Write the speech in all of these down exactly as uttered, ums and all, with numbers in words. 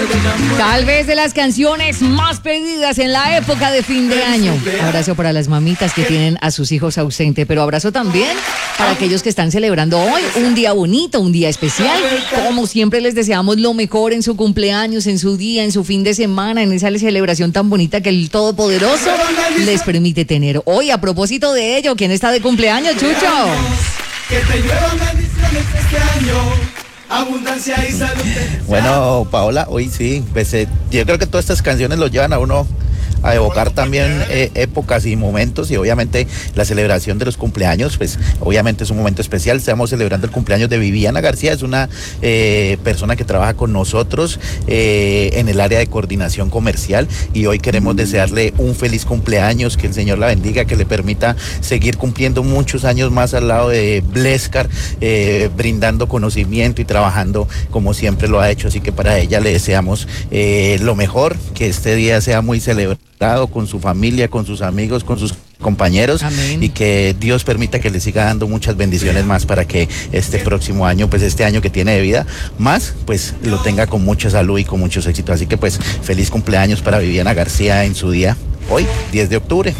Tal vez de las canciones más pedidas en la época de fin de año. Abrazo para las mamitas que tienen a sus hijos ausentes, pero abrazo también para aquellos que están celebrando hoy un día bonito, un día especial. Como siempre les deseamos lo mejor en su cumpleaños, en su día, en su fin de semana, en esa celebración tan bonita que el Todopoderoso les permite tener. Hoy, a propósito de ello, ¿quién está de cumpleaños, Chucho? Que te lluevan bendiciones este año. Abundancia y salud. Bueno, Paola, hoy sí, pues, eh, yo creo que todas estas canciones lo llevan a uno a evocar también eh, épocas y momentos, y obviamente la celebración de los cumpleaños, pues obviamente es un momento especial. Estamos celebrando el cumpleaños de Viviana García, es una eh, persona que trabaja con nosotros eh, en el área de coordinación comercial, y hoy queremos desearle un feliz cumpleaños, que el Señor la bendiga, que le permita seguir cumpliendo muchos años más al lado de Blescar, eh, brindando conocimiento y trabajando como siempre lo ha hecho. Así que para ella le deseamos eh, lo mejor, que este día sea muy celebrado con su familia, con sus amigos, con sus compañeros. Amén. Y que Dios permita que le siga dando muchas bendiciones más para que este próximo año, pues este año que tiene de vida más, pues lo tenga con mucha salud y con muchos éxitos. Así que pues feliz cumpleaños para Viviana García en su día, hoy, diez de octubre.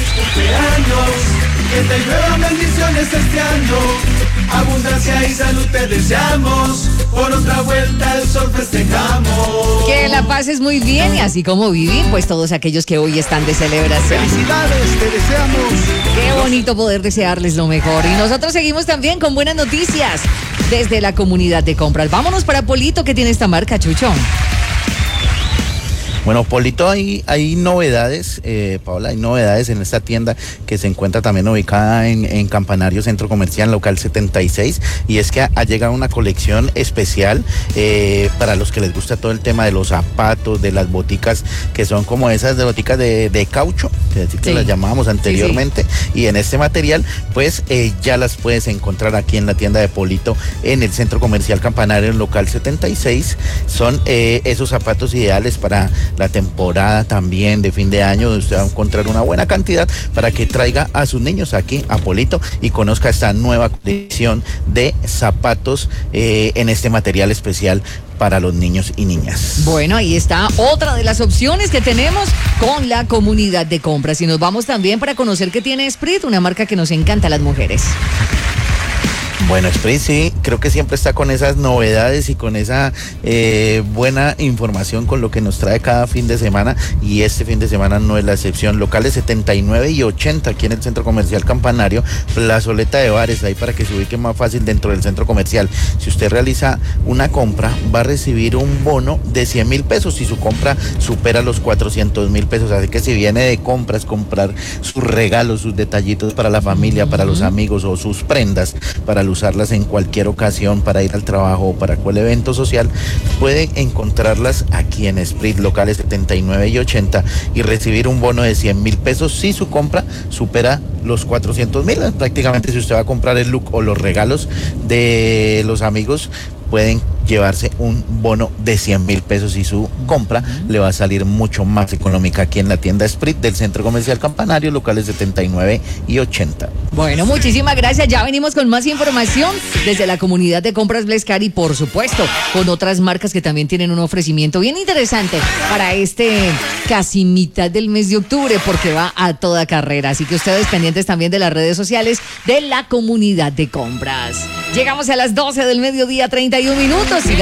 Que te lluevan bendiciones este año, abundancia y salud te deseamos, por otra vuelta el sol festejamos. Que la pases muy bien, y así como Vivi, pues todos aquellos que hoy están de celebración. Felicidades, te deseamos. Qué bonito poder desearles lo mejor. Y nosotros seguimos también con buenas noticias desde la comunidad de compras. Vámonos para Polito, que tiene esta marca, Chucho. Bueno, Polito, hay, hay novedades, eh, Paola, hay novedades en esta tienda que se encuentra también ubicada en, en Campanario Centro Comercial, local setenta y seis, y es que ha, ha llegado una colección especial eh, para los que les gusta todo el tema de los zapatos, de las boticas, que son como esas de boticas de, de caucho, que, decir que sí, las llamábamos anteriormente, sí, sí. Y en este material, pues eh, ya las puedes encontrar aquí en la tienda de Polito, en el Centro Comercial Campanario, local setenta y seis, son eh, esos zapatos ideales para la temporada también de fin de año, donde usted va a encontrar una buena cantidad para que traiga a sus niños aquí a Polito y conozca esta nueva colección de zapatos eh, en este material especial para los niños y niñas. Bueno, ahí está otra de las opciones que tenemos con la comunidad de compras, y nos vamos también para conocer qué tiene Esprit, una marca que nos encanta a las mujeres. Bueno, Esprit sí, creo que siempre está con esas novedades y con esa eh, buena información con lo que nos trae cada fin de semana, y este fin de semana no es la excepción. Locales setenta y nueve y ochenta aquí en el Centro Comercial Campanario, plazoleta de bares, ahí para que se ubique más fácil dentro del centro comercial. Si usted realiza una compra, va a recibir un bono de cien mil pesos si su compra supera los cuatrocientos mil pesos. Así que si viene de compras, comprar sus regalos, sus detallitos para la familia, para los amigos, o sus prendas para usarlas en cualquier ocasión, para ir al trabajo o para cualquier evento social, puede encontrarlas aquí en Esprit, locales setenta y nueve y ochenta, y recibir un bono de cien mil pesos si su compra supera los cuatrocientos mil. Prácticamente, si usted va a comprar el look o los regalos de los amigos, pueden llevarse un bono de cien mil pesos y su compra le va a salir mucho más económica aquí en la tienda Esprit del Centro Comercial Campanario, locales setenta y nueve y ochenta. Bueno, muchísimas gracias. Ya venimos con más información desde la comunidad de compras Blescar, y por supuesto con otras marcas que también tienen un ofrecimiento bien interesante para este casi mitad del mes de octubre, porque va a toda carrera. Así que ustedes pendientes también de las redes sociales de la comunidad de compras. Llegamos a las doce del mediodía, treinta y un minutos.